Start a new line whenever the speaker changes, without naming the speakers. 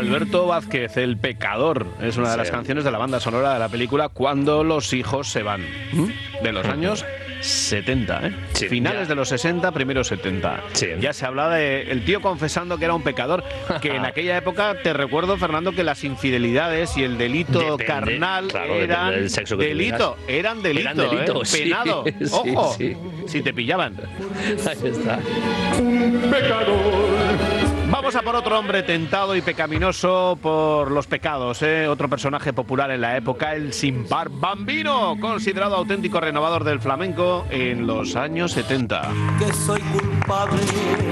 Alberto Vázquez, El Pecador, es una de las canciones de la banda sonora de la película Cuando los hijos se van, de los años 70, ¿eh?
Sí,
finales de los 60, primeros 70.
Sí.
Ya se hablaba de el tío confesando que era un pecador, que en aquella época, te recuerdo, Fernando, que las infidelidades y el delito carnal eran
del sexo que
delito, eran delito,
sí.
penado.
Sí,
Ojo,
sí.
si te pillaban.
Ahí está.
Vamos a por otro hombre tentado y pecaminoso por los pecados, ¿eh? Otro personaje popular en la época, el sin par Bambino, considerado auténtico renovador del flamenco en los años 70.
Que soy culpable